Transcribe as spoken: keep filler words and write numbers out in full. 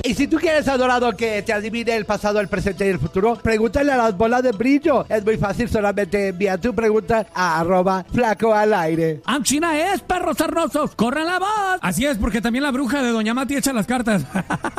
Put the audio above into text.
Y si tú quieres, adorado, que te adivine el pasado, el presente y el futuro, pregúntale a las bolas de brillo. Es muy fácil, solamente envía tu pregunta a arroba flaco al aire. ¡Amchina es, perros sarnosos! ¡Corran la voz! Así es, porque también la bruja de Doña Mati echa las cartas.